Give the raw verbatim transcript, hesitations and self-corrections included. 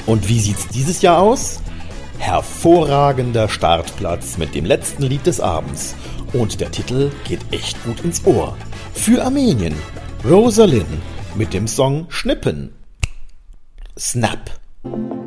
Und wie sieht's dieses Jahr aus? Hervorragender Startplatz mit dem letzten Lied des Abends. Und der Titel geht echt gut ins Ohr. Für Armenien, Rosa Linn mit dem Song Schnippen. Snap.